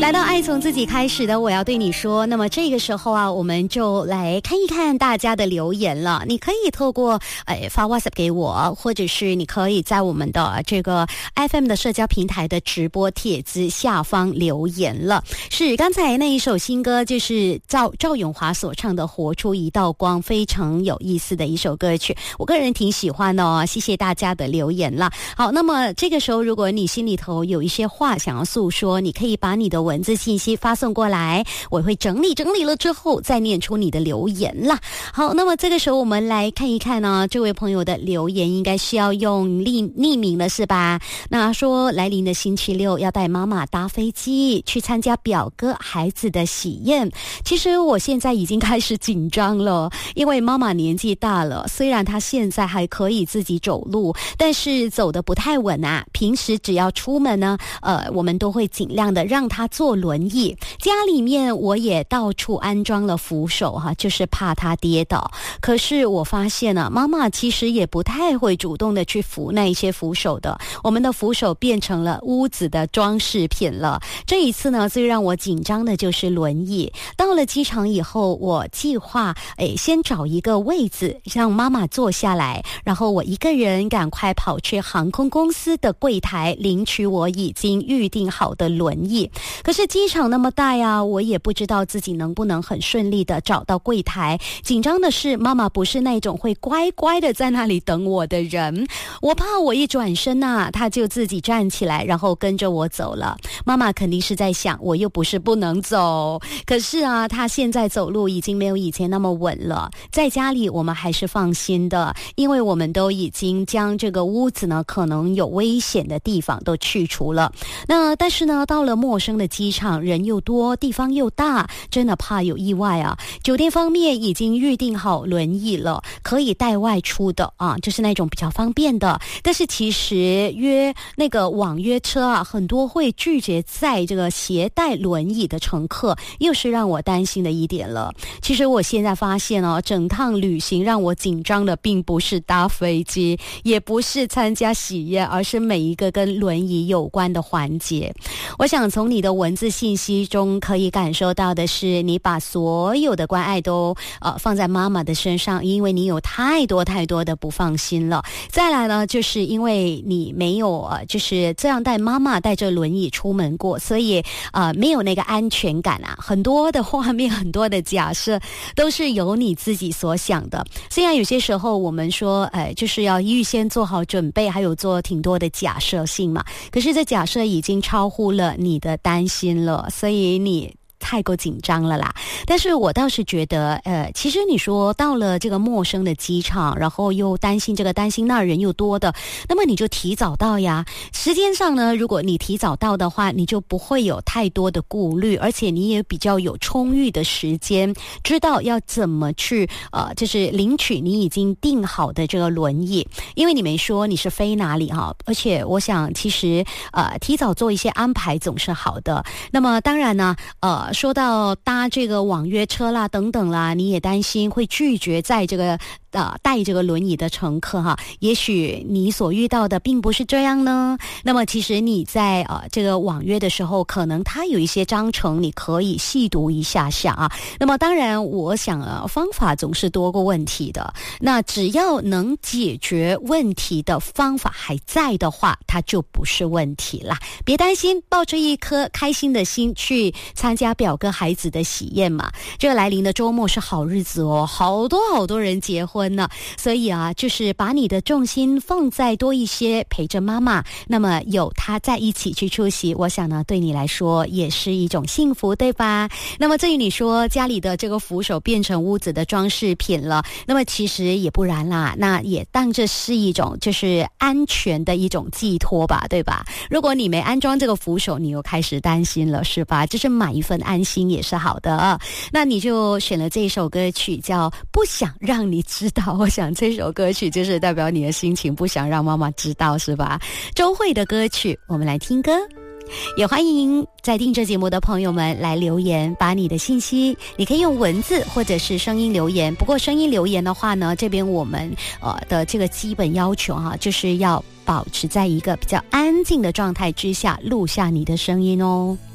来到爱从自己开始的我要对你说，那么这个时候啊，我们就来看一看大家的留言了。你可以透过发 WhatsApp 给我，或者是你可以在我们的这个 FM 的社交平台的直播帖子下方留言了。是刚才那一首新歌，就是赵咏华所唱的《活出一道光》，非常有意思的一首歌曲，我个人挺喜欢的哦。谢谢大家的留言啦。好，那么这个时候如果你心里头有一些话想要诉说，你可以把你的文字信息发送过来，我会整理了之后再念出你的留言啦。好，那么这个时候我们来看一看呢，这位朋友的留言应该是要用匿名了是吧？那说来临的星期六要带妈妈搭飞机去参加表哥孩子的喜宴。其实我现在已经开始紧张了，因为妈妈年纪大了，虽然她现在还可以自己走路，但是走得不太稳啊。平时只要出门呢，我们都会尽量的让她坐轮椅。家里面我也到处安装了扶手哈，就是怕她跌倒。可是我发现呢，妈妈其实也不太会主动的去扶那一些扶手的。我们的扶手变成了屋子的装饰品了。这一次呢，最让我紧张的就是轮椅。到了机场以后，我计划先找一个位子让妈妈坐下来，然后我一个人赶快跑去航空公司的柜台领取我已经预定好的轮椅。可是机场那么大呀，我也不知道自己能不能很顺利的找到柜台。紧张的是妈妈不是那种会乖乖的在那里等我的人，我怕我一转身啊，她就自己站起来然后跟着我走了。妈妈肯定是在想，我又不是不能走，可是啊，她现在走路已经没有以前那么稳了。在家里我们还是放心的，因为我们都已经将这个屋子呢可能有危险的地方都去除了。那但是呢，到了陌生的机场，人又多，地方又大，真的怕有意外啊。酒店方面已经预定好轮椅了，可以带外出的啊，就是那种比较方便的。但是其实那个网约车啊，很多会拒绝载这个携带轮椅的乘客，又是让我担心的一点了。其实我现在发现哦，整趟旅行让我紧张的并不是搭飞机，也不是参加喜宴，而是每一个跟轮椅有关的环节。我想从你的文字信息中可以感受到的是，你把所有的关爱都放在妈妈的身上，因为你有太多的不放心了。再来呢，就是因为你没有就是这样带妈妈带着轮椅出门过，所以没有那个安全感啊。很多的画面，很多的假设都是由你自己所想的。虽然有些时候我们说就是要预先做好准备，还有做挺多的假设性嘛，可是这假设已经超乎了你的担心了，所以你太过紧张了啦。但是我倒是觉得其实你说到了这个陌生的机场，然后又担心这个担心那，人又多的，那么你就提早到呀。时间上呢，如果你提早到的话，你就不会有太多的顾虑，而且你也比较有充裕的时间，知道要怎么去就是领取你已经订好的这个轮椅。因为你没说你是飞哪里哈，而且我想其实提早做一些安排总是好的。那么当然呢说到搭这个网约车啦等等啦，你也担心会拒绝在这个带这个轮椅的乘客哈，也许你所遇到的并不是这样呢。那么其实你在这个网约的时候，可能它有一些章程你可以细读一下啊。那么当然我想方法总是多过问题的，那只要能解决问题的方法还在的话，它就不是问题啦。别担心，抱着一颗开心的心去参加表哥孩子的喜宴嘛。这个来临的周末是好日子哦，好多人结婚呢，所以就是把你的重心放在多一些陪着妈妈，那么有她在一起去出席，我想呢对你来说也是一种幸福，对吧？那么至于你说家里的这个扶手变成屋子的装饰品了，那么其实也不然啦，那也当这是一种就是安全的一种寄托吧，对吧？如果你没安装这个扶手，你又开始担心了，是吧？就是买一份安心也是好的。那你就选了这首歌曲叫《不想让你知道》，我想这首歌曲就是代表你的心情，不想让妈妈知道，是吧？周蕙的歌曲，我们来听歌。也欢迎在听这节目的朋友们来留言，把你的信息你可以用文字或者是声音留言。不过声音留言的话呢，这边我们的这个基本要求就是要保持在一个比较安静的状态之下录下你的声音哦。